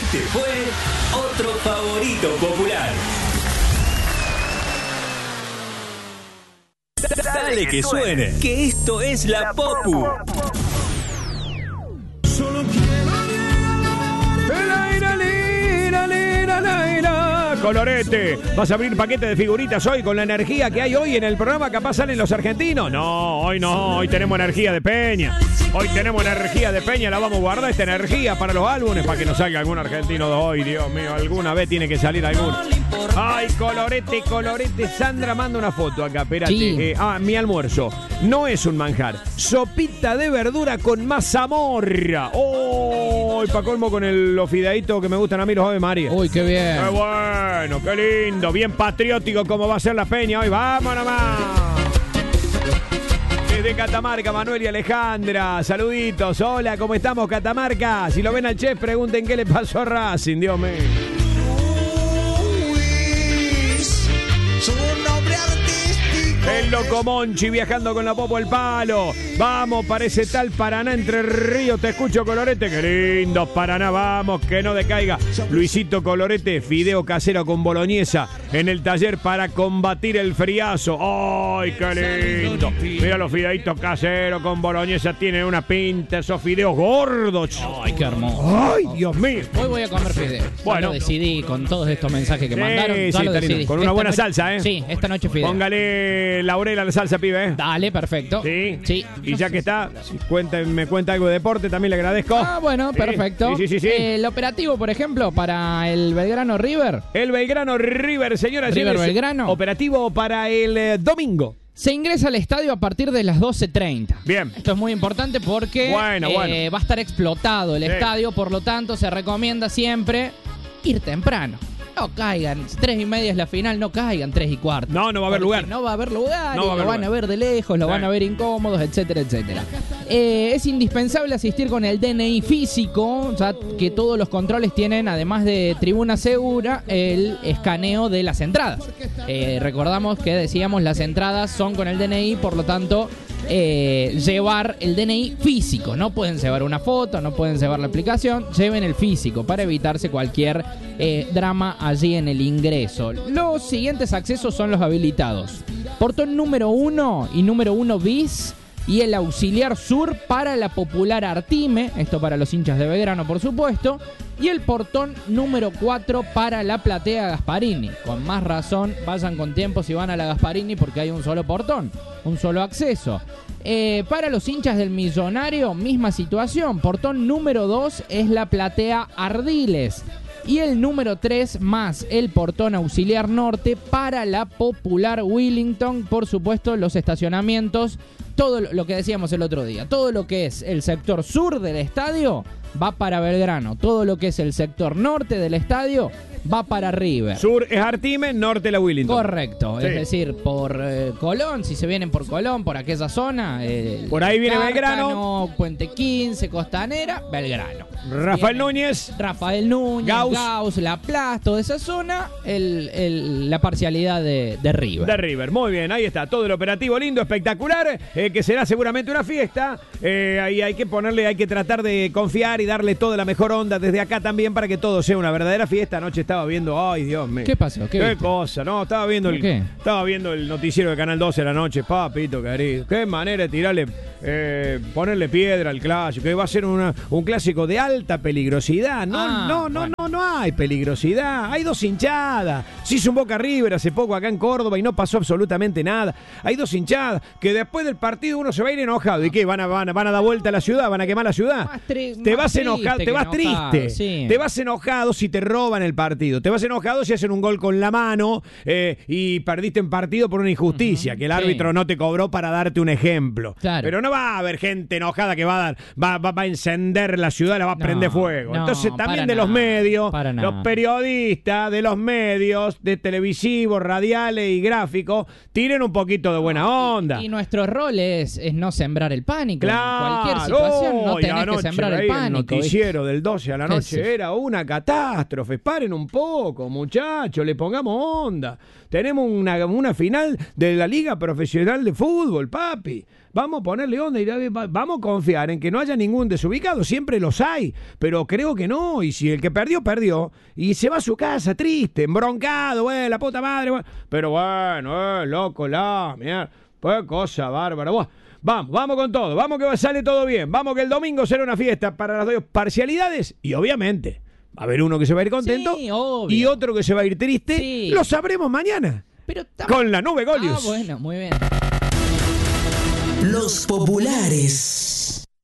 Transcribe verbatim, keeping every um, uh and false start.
Este fue otro favorito popular. Dale que suene, que esto es la Popu. Solo quiero Colorete, vas a abrir paquete de figuritas hoy con la energía que hay hoy en el programa. Capaz salen los argentinos. No, hoy no, hoy tenemos energía de Peña. Hoy tenemos energía de Peña, la vamos a guardar esta energía para los álbumes, para que nos salga algún argentino de hoy. Dios mío, alguna vez tiene que salir alguno. Ay, Colorete, Colorete. Sandra manda una foto acá, espérate. Sí. Eh, ah, mi almuerzo. No es un manjar. Sopita de verdura con mazamorra. Oh, pa' colmo con el, los fideitos que me gustan a mí, los Ave María. Uy, qué bien. Qué bueno, qué lindo. Bien patriótico como va a ser la Peña hoy. ¡Vamos nomás! Desde Catamarca, Manuel y Alejandra. Saluditos. Hola, ¿cómo estamos, Catamarca? Si lo ven al chef, pregunten qué le pasó a Racing. Dios mío. El Locomonchi viajando con la Popo al palo. Vamos, parece tal Paraná Entre Ríos. Te escucho, Colorete. Qué lindo Paraná, vamos, que no decaiga. Luisito Colorete, fideo casero con boloñesa en el taller para combatir el friazo. ¡Ay, qué lindo! Mira los fideitos caseros con boloñesa. Tienen una pinta, esos fideos gordos. Ay, qué hermoso. ¡Ay, Dios mío! Hoy voy a comer fideos. Bueno. Ya lo decidí con todos estos mensajes que Sí, mandaron. Ya sí, lo está lindo. decidí. Con una Esta buena noche- salsa, ¿eh? Sí, esta noche fideos. Póngale laurel a la salsa, pibe, ¿eh? Dale, perfecto. Sí. Sí. Y ya que está, si cuenta, me cuenta algo de deporte, también le agradezco. Ah, bueno, Sí, perfecto. Sí, sí, sí. sí. Eh, el operativo, por ejemplo, para el Belgrano River, El Belgrano River, señoras y River señores. Belgrano. Operativo para el eh, domingo. se ingresa al estadio a partir de las doce treinta. Bien. Esto es muy importante porque Bueno, eh, bueno. va a estar explotado el Sí. estadio, por lo tanto se recomienda siempre ir temprano. No caigan, tres y media es la final, no caigan tres y cuarto. No, no va a haber Porque lugar. No va a haber lugar, No y va a haber lo van lugar. a ver de lejos, lo Sí. van a ver incómodos, etcétera, etcétera. Eh, es indispensable asistir con el D N I físico, ya que todos los controles tienen, además de tribuna segura, el escaneo de las entradas. Eh, recordamos que decíamos las entradas son con el D N I, por lo tanto... Eh, llevar el D N I físico. No pueden llevar una foto, no pueden llevar la aplicación, lleven el físico para evitarse cualquier eh, drama allí en el ingreso. Los siguientes accesos son los habilitados: portón número uno y número uno bis y el auxiliar sur para la popular Artime, esto para los hinchas de Belgrano por supuesto, y el portón número cuatro para la platea Gasparini. Con más razón, vayan con tiempo si van a la Gasparini porque hay un solo portón, un solo acceso. Eh, para los hinchas del Millonario, misma situación. Portón número dos es la platea Ardiles. Y el número tres más el portón auxiliar norte para la popular Willington. Por supuesto, los estacionamientos, todo lo que decíamos el otro día, todo lo que es el sector sur del estadio va para Belgrano, todo lo que es el sector norte del estadio va para River. Sur es Artime, norte la Willington. Correcto, Sí. es decir, por eh, Colón, si se vienen por Colón, por aquella zona. eh, Por ahí viene Cárcano, Belgrano. Puente quince, Costanera, Belgrano. Rafael Viene Núñez. Rafael Núñez, Gauss. Gauss, La Plaza, toda esa zona, el, el- la parcialidad de, de River. De River, muy bien, ahí está, todo el operativo lindo, espectacular, eh, que será seguramente una fiesta. Eh, ahí hay que ponerle, hay que tratar de confiar y darle toda la mejor onda desde acá también para que todo sea una verdadera fiesta. Anoche estaba viendo, ay Dios mío. ¿Qué pasó? ¿Qué ¿Qué, viste? cosa? No, estaba viendo ¿Por el qué? estaba viendo el noticiero de Canal doce a la noche, papito querido. Qué manera de tirarle, eh, ponerle piedra al clásico, que va a ser una, un clásico de alta peligrosidad. No, Ah, no, no, bueno. no, no hay peligrosidad. Hay dos hinchadas. Se hizo un Boca River hace poco acá en Córdoba y no pasó absolutamente nada. Hay dos hinchadas que después del partido uno se va a ir enojado. ¿Y qué? ¿Van a, van a, van a dar vuelta a la ciudad? ¿Van a quemar la ciudad? Más tri- te más vas triste enojado, te que vas enojado, triste. sí. Te vas enojado si te roban el partido. Te vas enojado si hacen un gol con la mano eh, y perdiste en partido por una injusticia, Ujú, que el sí. árbitro no te cobró para darte un ejemplo. Claro. Pero no va a haber gente enojada que va a dar, va, va, va a encender la ciudad, la va a No, prender fuego. no, Entonces también para de los nada, medios, para los nada. periodistas de los medios, de televisivos, radiales y gráficos, tiren un poquito de buena onda. Y nuestro rol es, es no sembrar el pánico. Claro, En cualquier situación no oh, y tenés que anoche sembrar el ahí pánico. El noticiero del doce a la ¿Qué noche sé yo? era una catástrofe. Paren un poco, muchachos, le pongamos onda. Tenemos una, una final de la Liga Profesional de Fútbol, papi. vamos a ponerle onda y vamos a confiar en que no haya ningún desubicado. Siempre los hay, pero creo que no. Y si el que perdió, perdió. Y se va a su casa triste, embroncado, güey, la puta madre. Güey. Pero bueno, eh, loco, la mierda. Pues cosa bárbara. Buah. Vamos, vamos con todo. Vamos que sale todo bien. Vamos que el domingo será una fiesta para las dos parcialidades. Y obviamente va a haber uno que se va a ir contento sí, obvio. y otro que se va a ir triste. Sí. Lo sabremos mañana. Pero tam- con la nube Golius. Ah, bueno, muy bien. Los populares.